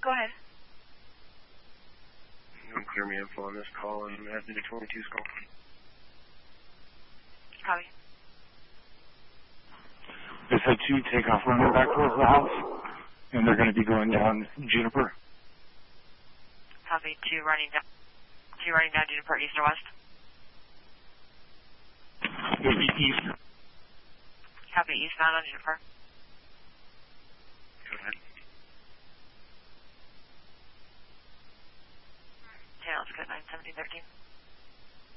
Go ahead. Clear me info on this call and Avenue 22's call. Copy. They said 2 take off running back towards the house, and they're going to be going down Juniper. Copy. 2 running down Juniper, east or west? East. Copy. Eastbound on Juniper. Go ahead. Channel's good, 91713.